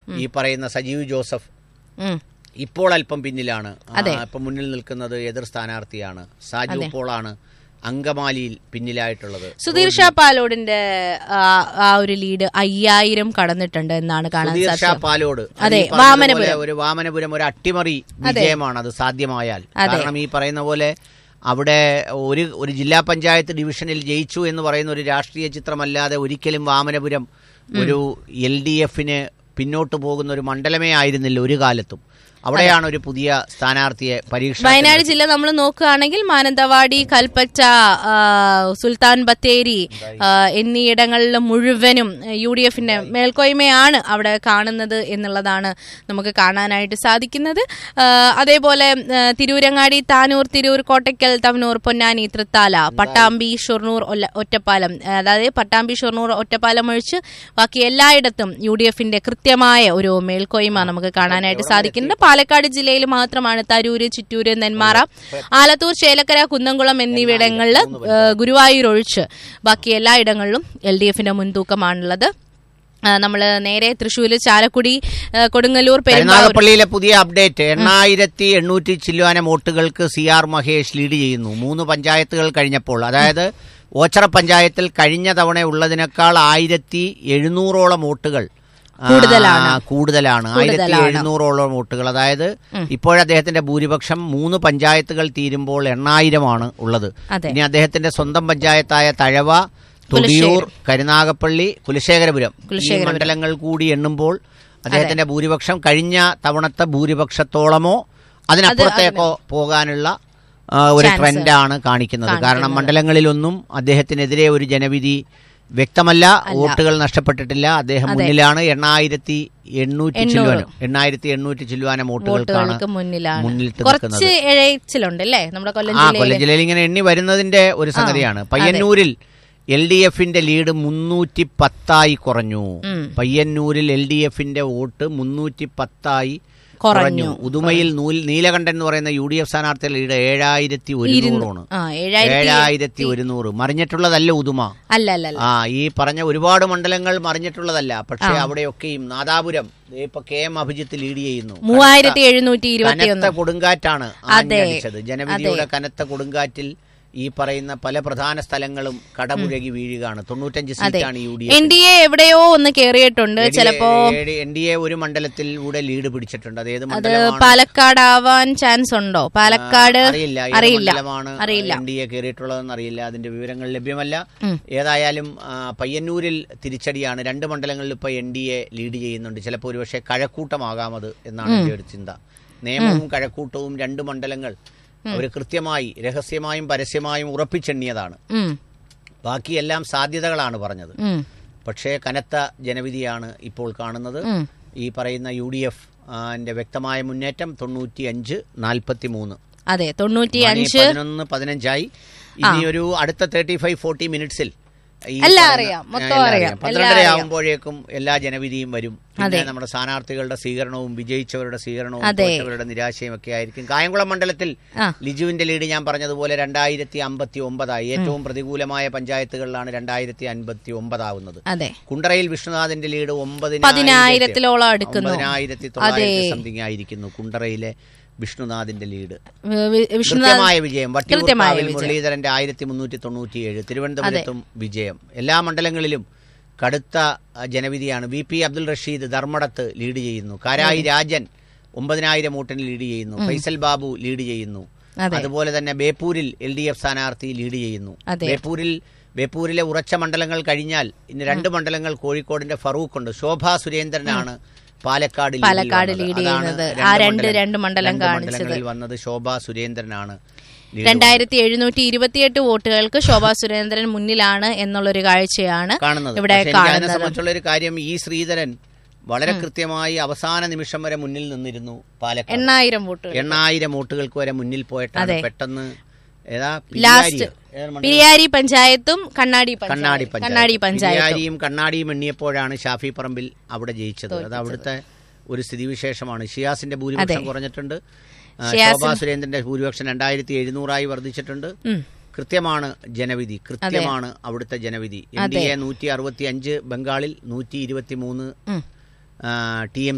ഈ പറയുന്ന സജീവ് ജോസഫ് ഇപ്പോൾ അല്പം പിന്നിലാണ്. ഇപ്പം മുന്നിൽ നിൽക്കുന്നത് എതിർ സ്ഥാനാർത്ഥിയാണ്. സാജു പോളാണ് അങ്കമാലിയിൽ പിന്നിലായിട്ടുള്ളത്. സുധീർ ഷാ പാലോടിന്റെ ആ ഒരു ലീഡ് 5000 കടന്നിട്ടുണ്ട് എന്നാണ് കാണാൻ സാധിച്ചത്. സുധീർ ഷാ പാലോട് ഒരു വാമനപുരം ഒരു അട്ടിമറി വിജയമാണ് അത് സാധ്യമായാൽ. കാരണം ഈ പറയുന്ന പോലെ അവിടെ ഒരു ജില്ലാ പഞ്ചായത്ത് ഡിവിഷനിൽ ജയിച്ചു എന്ന് പറയുന്ന ഒരു രാഷ്ട്രീയ ചിത്രമല്ലാതെ ഒരിക്കലും വാമനപുരം ഒരു LDFന് പിന്നോട്ട് പോകുന്ന ഒരു മണ്ഡലമേ ആയിരുന്നില്ല ഒരു കാലത്തും. അവിടെയാണ് ഒരു പുതിയ സ്ഥാനാർത്ഥിയെ പരീക്ഷ. വയനാട് ജില്ല നമ്മൾ നോക്കുകയാണെങ്കിൽ മാനന്തവാടി, കൽപ്പറ്റ, സുൽത്താൻ ബത്തേരി എന്നീയിടങ്ങളിൽ മുഴുവനും UDFന്റെ മേൽക്കോയ്മയാണ് അവിടെ കാണുന്നത് എന്നുള്ളതാണ് നമുക്ക് കാണാനായിട്ട് സാധിക്കുന്നത്. അതേപോലെ തിരൂരങ്ങാടി, താനൂർ, തിരൂർ, കോട്ടയ്ക്കൽ, തവനൂർ, പൊന്നാനി, തൃത്താല, പട്ടാമ്പി, ഷൊർണൂർ, ഒറ്റപ്പാലം, അതായത് പട്ടാമ്പി, ഷൊർണൂർ, ഒറ്റപ്പാലം ഒഴിച്ച് ബാക്കി എല്ലായിടത്തും UDFന്റെ കൃത്യമായ ഒരു മേൽക്കോയ്മ നമുക്ക് കാണാനായിട്ട് സാധിക്കുന്നത്. പാലക്കാട് ജില്ലയിൽ മാത്രമാണ് തരൂര്, ചിറ്റൂര്, നെന്മാറ, ആലത്തൂർ, ചേലക്കര, കുന്നംകുളം എന്നിവിടങ്ങളിൽ ഗുരുവായൂർ ഒഴിച്ച് ബാക്കി എല്ലായിടങ്ങളിലും LDFന്റെ മുൻതൂക്കമാണുള്ളത്. നമ്മള് നേരെ തൃശ്ശൂര്, ചാലക്കുടി, കൊടുങ്ങല്ലൂർ, പെരുന്നാഗപ്പള്ളിയിലെ പുതിയ അപ്ഡേറ്റ് 8800 ചില്ലുവാന വോട്ടുകൾക്ക് CR മഹേഷ് ലീഡ് ചെയ്യുന്നു. 3 പഞ്ചായത്തുകൾ കഴിഞ്ഞപ്പോൾ. അതായത് ഓച്ചറ പഞ്ചായത്തിൽ കഴിഞ്ഞ തവണ ഉള്ളതിനേക്കാൾ 1700ഓളം വോട്ടുകൾ കൂടുതലാണ്. 1700ഓളം വോട്ടുകൾ. അതായത് ഇപ്പോഴദ്ദേഹത്തിന്റെ ഭൂരിപക്ഷം 3 പഞ്ചായത്തുകൾ തീരുമ്പോൾ 8000 ഉള്ളത്. ഇനി അദ്ദേഹത്തിന്റെ സ്വന്തം പഞ്ചായത്തായ തഴവ, തൊടിയൂർ, കരുനാഗപ്പള്ളി, കുലശേഖരപുരം ഈ മണ്ഡലങ്ങൾ കൂടി എണ്ണുമ്പോൾ അദ്ദേഹത്തിന്റെ ഭൂരിപക്ഷം കഴിഞ്ഞ തവണത്തെ ഭൂരിപക്ഷത്തോളമോ അതിനപ്പുറത്തേക്കോ പോകാനുള്ള ഒരു ട്രെൻഡാണ് കാണിക്കുന്നത്. കാരണം മണ്ഡലങ്ങളിലൊന്നും അദ്ദേഹത്തിനെതിരെ ഒരു ജനവിധി വ്യക്തമല്ല. വോട്ടുകൾ നഷ്ടപ്പെട്ടിട്ടില്ല. അദ്ദേഹം മുന്നിലാണ്. 8800 ചില്ലുവാന വോട്ടുകൾക്കാണ് മുന്നിൽ നിൽക്കുന്നത്. കൊല്ലം ജില്ലയിൽ ഇങ്ങനെ എണ്ണി വരുന്നതിന്റെ ഒരു സംഗതിയാണ്. പയ്യന്നൂരിൽ LDFന്റെ ലീഡ് 310 കുറഞ്ഞു. പയ്യന്നൂരിൽ LDFന്റെ വോട്ട് 310 കുറഞ്ഞു. ഉദുമയിൽ നീലകണ്ഠൻ എന്ന് പറയുന്ന UDF സ്ഥാനാർത്ഥിയുടെ ലീഡ് 7100 7100. മറിഞ്ഞിട്ടുള്ളതല്ല ഉദുമ. ഈ പറഞ്ഞ ഒരുപാട് മണ്ഡലങ്ങൾ മറിഞ്ഞിട്ടുള്ളതല്ല. പക്ഷെ അവിടെയൊക്കെയും നാദാപുരം ഇപ്പൊ KM അഭിജിത്ത് ലീഡ് ചെയ്യുന്നു. 3721. കനത്ത കൊടുങ്കാറ്റാണ് ആഞ്ഞടിച്ചത്. ജനവിധിയുടെ കനത്ത കൊടുങ്കാറ്റിൽ ഈ പറയുന്ന പല പ്രധാന സ്ഥലങ്ങളും കടമുഴകി വീഴുകയാണ്. 95 സീറ്റാണ് UDF. NDA എവിടെയോ ഒന്ന് കേറിയിട്ടുണ്ട്. ചിലപ്പോ NDA ഒരു മണ്ഡലത്തിലൂടെ ലീഡ് പിടിച്ചിട്ടുണ്ട്. അതേത് പാലക്കാട് ആവാൻ ചാൻസ് ഉണ്ടോ? പാലക്കാട് അറിയില്ല. NDA കേറിയിട്ടുള്ളതെന്ന് അറിയില്ല. അതിന്റെ വിവരങ്ങൾ ലഭ്യമല്ല. ഏതായാലും പയ്യന്നൂരിൽ തിരിച്ചടിയാണ്. 2 മണ്ഡലങ്ങളിൽ ഇപ്പൊ NDA ലീഡ് ചെയ്യുന്നുണ്ട്. ചിലപ്പോൾ ഒരുപക്ഷെ കഴക്കൂട്ടമാകാമത് എന്നാണ് എന്റെ ഒരു ചിന്ത. നിയമവും കഴക്കൂട്ടവും 2 മണ്ഡലങ്ങൾ അവർ കൃത്യമായി രഹസ്യമായും പരസ്യമായും ഉറപ്പിച്ചെണ്ണിയതാണ്. ബാക്കിയെല്ലാം സാധ്യതകളാണ് പറഞ്ഞത്. പക്ഷേ കനത്ത ജനവിധിയാണ് ഇപ്പോൾ കാണുന്നത്. ഈ പറയുന്ന UDF വ്യക്തമായ മുന്നേറ്റം 95-43. അതെ, 95 11-15 ഇനി ഒരു അടുത്ത 35-40 മിനിറ്റ്സിൽ 12:30 ആകുമ്പോഴേക്കും എല്ലാ ജനവിധിയും വരും. പിന്നെ നമ്മുടെ സ്ഥാനാർത്ഥികളുടെ സ്വീകരണവും വിജയിച്ചവരുടെ സ്വീകരണവും തോറ്റവരുടെ നിരാശയും ഒക്കെ ആയിരിക്കും. കായംകുളം മണ്ഡലത്തിൽ ലിജുവിന്റെ ലീഡ് ഞാൻ പറഞ്ഞതുപോലെ 2059. ഏറ്റവും പ്രതികൂലമായ പഞ്ചായത്തുകളിലാണ് 2059 ആവുന്നത്. കുണ്ടറയിൽ വിഷ്ണുനാഥിന്റെ ലീഡ് 90,900 സംതിങ് ആയിരിക്കുന്നു. കുണ്ടറയിലെ വിഷ്ണുനാഥിന്റെ ലീഡ് കൃത്യമായ വിജയം. വട്ടിയൂർക്കാവിൽ മുരളീധരന്റെ 1397. തിരുവനന്തപുരത്തും വിജയം. എല്ലാ മണ്ഡലങ്ങളിലും കടുത്ത ജനവിധിയാണ്. VP അബ്ദുൾ റഷീദ് ധർമ്മടത്ത് ലീഡ് ചെയ്യുന്നു. കാരായി രാജൻ 9000 വോട്ടിന് ലീഡ് ചെയ്യുന്നു. ഫൈസൽ ബാബു ലീഡ് ചെയ്യുന്നു. അതുപോലെ തന്നെ ബേപ്പൂരിൽ LDF സ്ഥാനാർത്ഥി ലീഡ് ചെയ്യുന്നു. ബേപ്പൂരിലെ ഉറച്ച മണ്ഡലങ്ങൾ കഴിഞ്ഞാൽ ഇനി 2 മണ്ഡലങ്ങൾ കോഴിക്കോടിന്റെ ഫറൂഖ് ഉണ്ട്. ശോഭാ സുരേന്ദ്രനാണ് പാലക്കാട് ലീഡ് ചെയ്യുന്നത്. ആ രണ്ട് മണ്ഡലം കാണിച്ചത് വന്നത് ശോഭാ സുരേന്ദ്രനാണ്. 2728 വോട്ടുകൾക്ക് ശോഭാ സുരേന്ദ്രൻ മുന്നിലാണ് എന്നുള്ളൊരു കാഴ്ചയാണ് ഇവിടെ കാണുന്നത്. സംബന്ധിച്ചുള്ള ഒരു കാര്യം, ഈ ശ്രീധരൻ വളരെ കൃത്യമായി അവസാന നിമിഷം വരെ മുന്നിൽ നിന്നിരുന്നു. പാലക്കാട് 8000 വോട്ടുകൾക്ക് വരെ മുന്നിൽ പോയിട്ടാണ് പെട്ടെന്ന് പിരിയാരി പഞ്ചായത്തും കണ്ണാടി പഞ്ചായത്തും കണ്ണാടിയും എണ്ണിയപ്പോഴാണ് ഷാഫി പറമ്പിൽ അവിടെ ജയിച്ചത്. അത് അവിടുത്തെ ഒരു സ്ഥിതിവിശേഷമാണ്. ഷിയാസിന്റെ ഭൂരിപക്ഷം കുറഞ്ഞിട്ടുണ്ട്. ശോഭാ സുരേന്ദ്രന്റെ ഭൂരിപക്ഷം 2700 വർദ്ധിച്ചിട്ടുണ്ട്. കൃത്യമാണ് ജനവിധി, കൃത്യമാണ് അവിടുത്തെ ജനവിധി. NDA 165, ബംഗാളിൽ 123, TMC